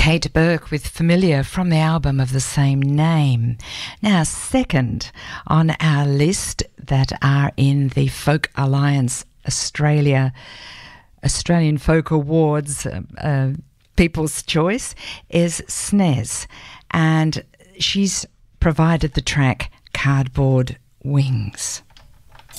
Kate Burke with Familiar from the album of the same name. Now, second on our list that are in the Folk Alliance Australian Folk Awards People's Choice is Snez, and she's provided the track Cardboard Wings.